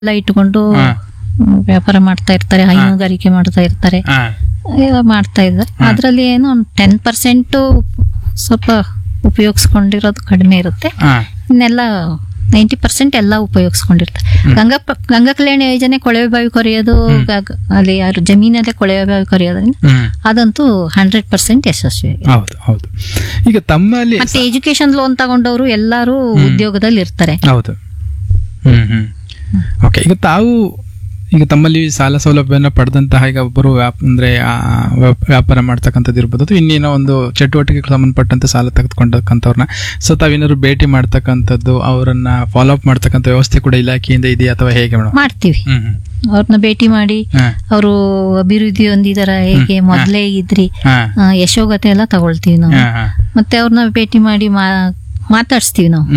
ಎಲ್ಲ ಇಟ್ಕೊಂಡು ವ್ಯಾಪಾರ ಮಾಡ್ತಾ ಇರ್ತಾರೆ, ಹೈನುಗಾರಿಕೆ ಮಾಡ್ತಾ ಇರ್ತಾರೆ, ಮಾಡ್ತಾ ಇದ್ದಾರೆ. ಅದರಲ್ಲಿ ಏನು 10% ಸ್ವಲ್ಪ ಉಪಯೋಗಿಸ್ಕೊಂಡಿರೋದು ಕಡಿಮೆ ಇರುತ್ತೆ. ಇನ್ನೆಲ್ಲ 90% ಎಲ್ಲ ಉಪಯೋಗಿಸ್ಕೊಂಡಿರ್ತಾರೆ. ಗಂಗಾ ಕಲ್ಯಾಣ ಯೋಜನೆ ಕೊಳವೆ ಬಾವಿ ಕೊರೆಯೋದು, ಅಲ್ಲಿ ಯಾರು ಜಮೀನಲ್ಲೇ ಕೊಳವೆ ಬಾವಿ ಕೊರೆಯೋದ್ರಿಂದ ಅದಂತೂ 100% ಯಶಸ್ವಿ. ಹೌದು ಹೌದು. ಈಗ ತಮ್ಮಲ್ಲಿ ಮತ್ತೆ ಎಜುಕೇಶನ್ ಲೋನ್ ತಗೊಂಡವರು ಎಲ್ಲರೂ ಉದ್ಯೋಗದಲ್ಲಿ ಇರ್ತಾರೆ. ಹೌದು. ಓಕೆ. ಈಗ ತಮ್ಮಲ್ಲಿ ಸಾಲ ಸೌಲಭ್ಯನ ಪಡೆದಂತಹ ಈಗ ಒಬ್ಬರು ವ್ಯಾಪಾರ ಮಾಡ್ತಕ್ಕಂಥದ್ದು ಇರ್ಬೋದು, ಅಥವಾ ಇನ್ನೇನೋ ಒಂದು ಚಟುವಟಿಕೆಗೆ ಸಂಬಂಧಪಟ್ಟಂತೆ ಸಾಲ ತೆಗೆದುಕೊಂಡಕ್ಕಂಥವ್ರನ್ನ ಏನಾದ್ರು ಭೇಟಿ ಮಾಡ್ತಕ್ಕಂಥದ್ದು, ಅವರನ್ನ ಫಾಲೋ ಅಪ್ ಮಾಡ್ತಕ್ಕಂಥ ವ್ಯವಸ್ಥೆ ಕೂಡ ಇಲಾಖೆಯಿಂದ ಇದೆಯಾ ಅಥವಾ ಹೇಗೆ ಮೇಡಮ್? ಮಾಡ್ತೀವಿ. ಅವ್ರನ್ನ ಭೇಟಿ ಮಾಡಿ ಅವರು ಅಭಿವೃದ್ಧಿ ಹೊಂದಿದಾರ, ಹೇಗೆ ಮೊದಲೇ ಇದ್ರಿ, ಯಶೋಗತೆ ಎಲ್ಲ ತಗೊಳ್ತೀವಿ ನಾವು. ಮತ್ತೆ ಅವ್ರನ್ನ ಭೇಟಿ ಮಾಡಿ ಮಾತಾಡಿಸ್ತೀವಿ ನಾವು.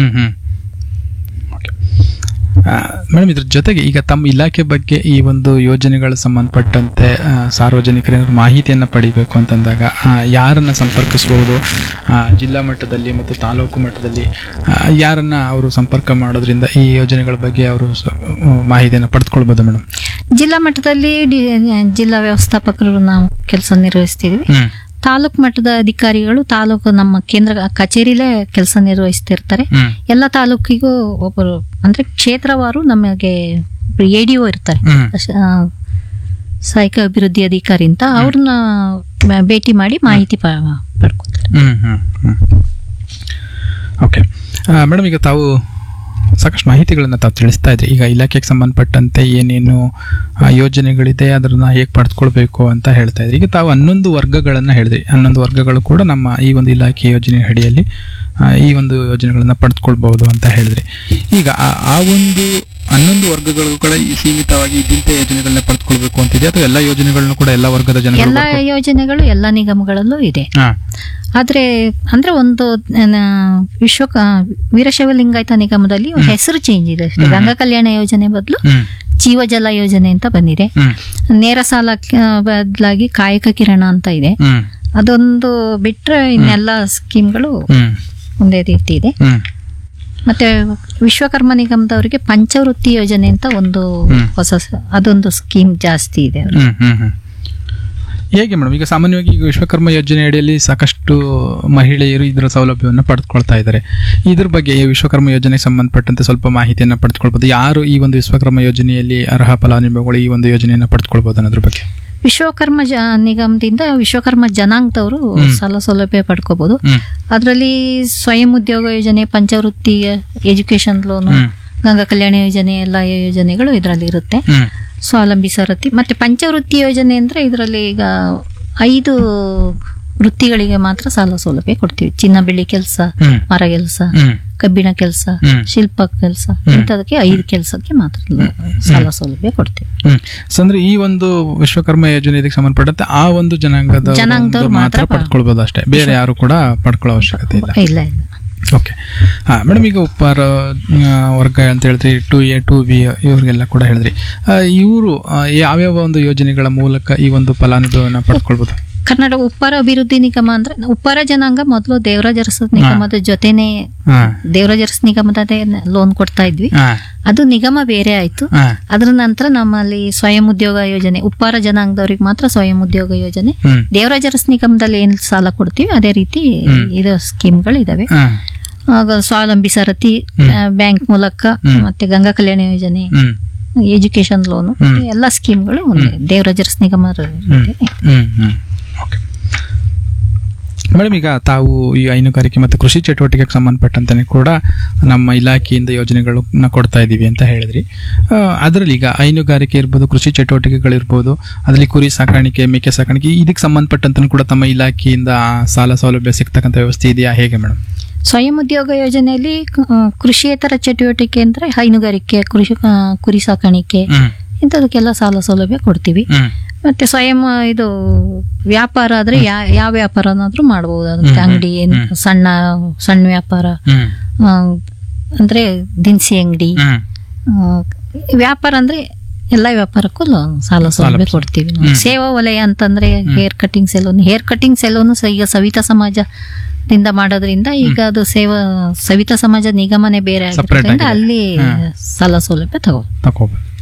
ಮೇಡಮ್, ಇದ್ರ ಜೊತೆಗೆ ಈಗ ತಮ್ಮ ಇಲಾಖೆ ಬಗ್ಗೆ ಈ ಒಂದು ಯೋಜನೆಗಳ ಸಂಬಂಧಪಟ್ಟಂತೆ ಸಾರ್ವಜನಿಕರ ಮಾಹಿತಿಯನ್ನು ಪಡಿಬೇಕು ಅಂತಂದಾಗ ಯಾರನ್ನ ಸಂಪರ್ಕಿಸಬಹುದು? ಜಿಲ್ಲಾ ಮಟ್ಟದಲ್ಲಿ ಮತ್ತು ತಾಲೂಕು ಮಟ್ಟದಲ್ಲಿ ಯಾರನ್ನ ಅವರು ಸಂಪರ್ಕ ಮಾಡೋದ್ರಿಂದ ಈ ಯೋಜನೆಗಳ ಬಗ್ಗೆ ಅವರು ಮಾಹಿತಿಯನ್ನು ಪಡೆದುಕೊಳ್ಬೋದು ಮೇಡಮ್? ಜಿಲ್ಲಾ ಮಟ್ಟದಲ್ಲಿ ಜಿಲ್ಲಾ ವ್ಯವಸ್ಥಾಪಕರು ನಾವು ಕೆಲಸ ನಿರ್ವಹಿಸ್ತಿದ್ವಿ. ತಾಲೂಕು ಮಟ್ಟದ ಅಧಿಕಾರಿಗಳು ತಾಲೂಕು ನಮ್ಮ ಕೇಂದ್ರ ಕಚೇರಿಲೇ ಕೆಲಸ ನಿರ್ವಹಿಸ್ತಿರ್ತಾರೆ. ಎಲ್ಲ ತಾಲೂಕಿಗೂ ಒಬ್ಬರು ಅಂದ್ರೆ ಕ್ಷೇತ್ರವಾರು ನಮಗೆ ADO ಇರ್ತಾರೆ, ಸಹಾಯಕ ಅಭಿವೃದ್ಧಿ ಅಧಿಕಾರಿ ಅಂತ. ಅವ್ರನ್ನ ಭೇಟಿ ಮಾಡಿ ಮಾಹಿತಿ ಪಡ್ಕೊತಾರೆ. ಓಕೆ ಮೇಡಮ್, ಈಗ ತಾವು ಸಾಕಷ್ಟು ಮಾಹಿತಿಗಳನ್ನು ತಾವು ತಿಳಿಸ್ತಾ ಇದ್ರಿ. ಈಗ ಇಲಾಖೆಗೆ ಸಂಬಂಧಪಟ್ಟಂತೆ ಏನೇನು ಯೋಜನೆಗಳಿದೆ ಅದನ್ನ ಹೇಗೆ ಪಡೆದುಕೊಳ್ಬೇಕು ಅಂತ ಹೇಳ್ತಾ ಇದ್ರಿ. ಈಗ ತಾವು 11 ವರ್ಗಗಳನ್ನ ಹೇಳಿದ್ರಿ. 11 ವರ್ಗಗಳು ಕೂಡ ನಮ್ಮ ಈ ಒಂದು ಇಲಾಖೆ ಯೋಜನೆ ಅಡಿಯಲ್ಲಿ ಈ ಒಂದು ಯೋಜನೆಗಳನ್ನ ಪಡೆದುಕೊಳ್ಬಹುದು ಅಂತ ಹೇಳಿದ್ರಿ. ಈಗ ಆ ಒಂದು 11 ವರ್ಗಗಳು ಕೂಡ ಸೀಮಿತವಾಗಿ ಇಂಥ ಯೋಜನೆಗಳನ್ನ ಪಡೆದುಕೊಳ್ಬೇಕು ಅಂತಿದೆ, ಅಥವಾ ಎಲ್ಲ ಯೋಜನೆಗಳನ್ನು ಕೂಡ ಎಲ್ಲ ವರ್ಗದ ಜನಗಳು? ಎಲ್ಲ ಯೋಜನೆಗಳು ಎಲ್ಲ ನಿಗಮಗಳಲ್ಲೂ ಇದೆ. ಆದ್ರೆ ಅಂದ್ರೆ ಒಂದು ವೀರಶೈವ ಲಿಂಗಾಯತ ನಿಗಮದಲ್ಲಿ ಹೆಸರು ಚೇಂಜ್ ಇದೆ ಅಷ್ಟೇ. ಗಂಗಾ ಕಲ್ಯಾಣ ಯೋಜನೆ ಬದಲು ಜೀವಜಲ ಯೋಜನೆ ಅಂತ ಬಂದಿದೆ. ನೇರ ಸಾಲ ಬದಲಾಗಿ ಕಾಯಕ ಕಿರಣ ಅಂತ ಇದೆ. ಅದೊಂದು ಬಿಟ್ರೆ ಇನ್ನೆಲ್ಲ ಸ್ಕೀಮ್ಗಳು ಒಂದೇ ರೀತಿ ಇದೆ. ಮತ್ತೆ ವಿಶ್ವಕರ್ಮ ನಿಗಮದವರಿಗೆ ಪಂಚವೃತ್ತಿ ಯೋಜನೆ ಅಂತ ಒಂದು ಅದೊಂದು ಸ್ಕೀಮ್ ಜಾಸ್ತಿ ಇದೆ. ಹೇಗೆ ಮೇಡಮ್, ಈಗ ಸಾಮಾನ್ಯವಾಗಿ ಈಗ ವಿಶ್ವಕರ್ಮ ಯೋಜನೆ ಅಡಿಯಲ್ಲಿ ಸಾಕಷ್ಟು ಮಹಿಳೆಯರು ಇದರ ಸೌಲಭ್ಯವನ್ನು ಪಡೆದುಕೊಳ್ತಾ ಇದ್ದಾರೆ. ಇದ್ರ ಬಗ್ಗೆ ವಿಶ್ವಕರ್ಮ ಯೋಜನೆಗೆ ಸಂಬಂಧಪಟ್ಟಂತೆ ಸ್ವಲ್ಪ ಮಾಹಿತಿಯನ್ನು ಪಡೆದುಕೊಳ್ಬಹುದು. ಯಾರು ಈ ಒಂದು ವಿಶ್ವಕರ್ಮ ಯೋಜನೆಯಲ್ಲಿ ಅರ್ಹ ಫಲಾನುಭವಿಗಳು ಈ ಒಂದು ಯೋಜನೆಯನ್ನು ಪಡೆದುಕೊಳ್ಬಹುದು ಅನ್ನೋದ್ರ ಬಗ್ಗೆ? ವಿಶ್ವಕರ್ಮ ನಿಗಮದಿಂದ ವಿಶ್ವಕರ್ಮ ಜನಾಂಗದವರು ಸಾಲ ಸೌಲಭ್ಯ ಪಡ್ಕೋಬಹುದು. ಅದರಲ್ಲಿ ಸ್ವಯಂ ಉದ್ಯೋಗ ಯೋಜನೆ, ಪಂಚವೃತ್ತಿ, ಎಜುಕೇಶನ್ ಲೋನು, ಗಂಗಾ ಕಲ್ಯಾಣ ಯೋಜನೆ ಎಲ್ಲ ಯೋಜನೆಗಳು ಇದರಲ್ಲಿ ಇರುತ್ತೆ. ಸ್ವಾವಲಂಬಿ ಸಾರಥಿ ಮತ್ತೆ ಪಂಚವೃತ್ತಿ ಯೋಜನೆ ಅಂದ್ರೆ ಇದರಲ್ಲಿ ಈಗ 5 ವೃತ್ತಿಗಳಿಗೆ ಮಾತ್ರ ಸಾಲ ಸೌಲಭ್ಯ ಕೊಡ್ತೀವಿ. ಚಿನ್ನ ಬೆಳ್ಳಿ ಕೆಲಸ, ಮರ ಕೆಲಸ, ಕಬ್ಬಿಣ ಕೆಲಸ, ಶಿಲ್ಪ ಕೆಲಸ, ಇಂಥದಕ್ಕೆ 5 ಕೆಲಸಕ್ಕೆ ಮಾತ್ರ ಸಾಲ ಸೌಲಭ್ಯ ಕೊಡ್ತೀವಿ. ಅಂದ್ರೆ ಈ ಒಂದು ವಿಶ್ವಕರ್ಮ ಯೋಜನೆ ಇದಕ್ಕೆ ಸಂಬಂಧಪಟ್ಟಂತೆ ಆ ಒಂದು ಜನಾಂಗದವರು ಮಾತ್ರ ಪಡ್ಕೊಳ್ಬಹುದು ಅಷ್ಟೇ, ಬೇರೆ ಯಾರು ಕೂಡ ಪಡ್ಕೊಳ್ಳೋ ಅವಶ್ಯಕತೆ ಇಲ್ಲ. ಇಲ್ಲ ಇಲ್ಲ. ಓಕೆ. ಮೇಡಮ್, ಈಗ ಉಪ್ಪಾರ ವರ್ಗ ಅಂತ ಹೇಳಿದ್ರಿ, 2A 2B ಇವ್ರಿಗೆಲ್ಲ ಕೂಡ ಹೇಳಿದ್ರಿ. ಇವರು ಯಾವ್ಯಾವ ಒಂದು ಯೋಜನೆಗಳ ಮೂಲಕ ಈ ಒಂದು ಫಲಾನುಭವಿಯನ್ನ ಪಡ್ಕೊಳ್ಬಹುದು? ಕರ್ನಾಟಕ ಉಪ್ಪಾರ ಅಭಿವೃದ್ಧಿ ನಿಗಮ ಅಂದ್ರೆ ಉಪ್ಪಾರ ಜನಾಂಗ ಮೊದಲು ದೇವರಾಜ ಅರಸ್ ನಿಗಮದ ಜೊತೆನೆ ದೇವರಾಜ ಅರಸ್ ನಿಗಮದೇ ಲೋನ್ ಕೊಡ್ತಾ ಇದ್ವಿ. ಅದು ನಿಗಮ ಬೇರೆ ಆಯ್ತು. ಅದ್ರ ನಂತರ ನಮ್ಮಲ್ಲಿ ಸ್ವಯಂ ಉದ್ಯೋಗ ಯೋಜನೆ, ಉಪ್ಪಾರ ಜನಾಂಗದವ್ರಿಗೆ ಮಾತ್ರ ಸ್ವಯಂ ಉದ್ಯೋಗ ಯೋಜನೆ, ದೇವರಾಜ ಅರಸ್ ನಿಗಮದಲ್ಲಿ ಏನ್ ಸಾಲ ಕೊಡ್ತೀವಿ ಅದೇ ರೀತಿ ಇದು ಸ್ಕೀಮ್ಗಳು ಇದಾವೆ. ಸ್ವಾವಲಂಬಿ ಸಾರಥಿ ಬ್ಯಾಂಕ್ ಮೂಲಕ, ಮತ್ತೆ ಗಂಗಾ ಕಲ್ಯಾಣ ಯೋಜನೆ, ಎಜುಕೇಶನ್ ಲೋನು, ಎಲ್ಲ ಸ್ಕೀಮ್ಗಳು ದೇವರಾಜ ಅರಸ್ ನಿಗಮ. ಮೇಡಮ್, ಈಗ ತಾವು ಈ ಹೈನುಗಾರಿಕೆ ಮತ್ತು ಕೃಷಿ ಚಟುವಟಿಕೆಗೆ ಸಂಬಂಧಪಟ್ಟಂತೆ ಕೂಡ ನಮ್ಮ ಇಲಾಖೆಯಿಂದ ಯೋಜನೆಗಳನ್ನ ಕೊಡ್ತಾ ಇದ್ದೀವಿ ಅಂತ ಹೇಳಿದ್ರಿ. ಅದರಲ್ಲಿ ಈಗ ಹೈನುಗಾರಿಕೆ ಇರ್ಬೋದು, ಕೃಷಿ ಚಟುವಟಿಕೆಗಳಿರ್ಬೋದು, ಅದರಲ್ಲಿ ಕುರಿ ಸಾಕಾಣಿಕೆ, ಮೇಕೆ ಸಾಕಾಣಿಕೆ, ಇದಕ್ಕೆ ಸಂಬಂಧಪಟ್ಟಂತೆ ಕೂಡ ತಮ್ಮ ಇಲಾಖೆಯಿಂದ ಸಾಲ ಸೌಲಭ್ಯ ಸಿಗ್ತಕ್ಕಂಥ ವ್ಯವಸ್ಥೆ ಇದೆಯಾ, ಹೇಗೆ ಮೇಡಮ್? ಸ್ವಯಂ ಉದ್ಯೋಗ ಯೋಜನೆಯಲ್ಲಿ ಕೃಷಿಯೇತರ ಚಟುವಟಿಕೆ ಅಂದ್ರೆ ಹೈನುಗಾರಿಕೆ, ಕುರಿ ಸಾಕಾಣಿಕೆ, ಇಂಥದಕ್ಕೆಲ್ಲ ಸಾಲ ಸೌಲಭ್ಯ ಕೊಡ್ತೀವಿ. ಮತ್ತೆ ಸ್ವಯಂ ಇದು ವ್ಯಾಪಾರ ಆದ್ರೆ ಯಾವ ವ್ಯಾಪಾರನಾದ್ರೂ ಮಾಡಬಹುದು. ಅದಕ್ಕೆ ಅಂಗಡಿ, ಸಣ್ಣ ವ್ಯಾಪಾರ ಅಂದ್ರೆ ದಿನಸಿ ಅಂಗಡಿ ವ್ಯಾಪಾರ ಅಂದ್ರೆ ಎಲ್ಲಾ ವ್ಯಾಪಾರಕ್ಕೂ ಸಾಲ ಸೌಲಭ್ಯ ಕೊಡ್ತೀವಿ. ಸೇವಾ ವಲಯ ಅಂತಂದ್ರೆ ಹೇರ್ ಕಟಿಂಗ್ ಸೆಲೂನ್ ಈಗ ಸವಿತಾ ಸಮಾಜ ದಿಂದ ಮಾಡೋದ್ರಿಂದ ಈಗ ಅದು ಸವಿತಾ ಸಮಾಜ ನಿಗಮನೇ ಬೇರೆ ಆಗಿರೋದ್ರಿಂದ ಅಲ್ಲಿ ಸಾಲ ಸೌಲಭ್ಯ ತಗೋಬೇಕು.